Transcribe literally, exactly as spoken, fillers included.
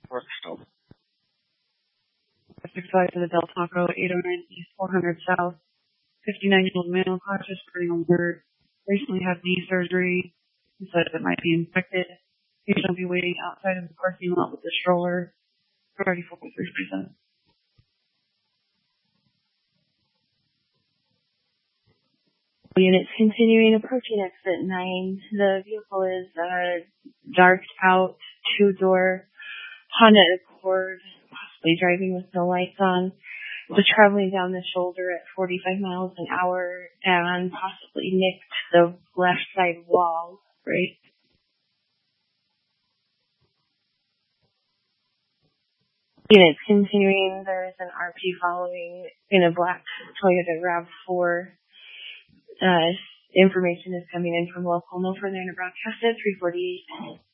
Work stop. six five to the Del Taco, eight oh nine East, four hundred South. fifty-nine-year-old male, cautious, burning alert. Recently had knee surgery. He said it might be infected. Patient will be waiting outside of the parking lot with the stroller. Priority four point three percent. Units continuing approaching exit nine. The vehicle is uh, darked out, two-door Honda Accord, possibly driving with no lights on. Was traveling down the shoulder at forty-five miles an hour and possibly nicked the left side wall. Right. Units continuing. There is an R P following in a black Toyota RAV four. Uh, information is coming in from local. No further in a broadcast at three forty-eight.